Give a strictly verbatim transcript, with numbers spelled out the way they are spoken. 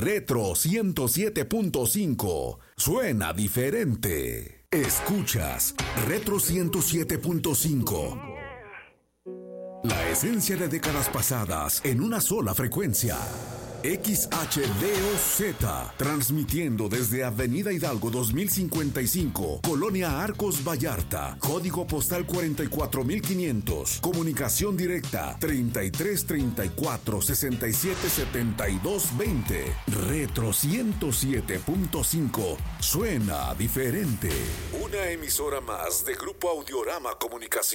Retro ciento siete punto cinco. Suena diferente. Escuchas Retro ciento siete punto cinco. La esencia de décadas pasadas en una sola frecuencia. X H D O Z, transmitiendo desde Avenida Hidalgo dos mil cincuenta y cinco, Colonia Arcos Vallarta, código postal cuarenta y cuatro mil quinientos, comunicación directa treinta y tres treinta y cuatro sesenta y siete setenta y dos veinte. Retro ciento siete punto cinco, suena diferente. Una emisora más de Grupo Audiorama Comunicación.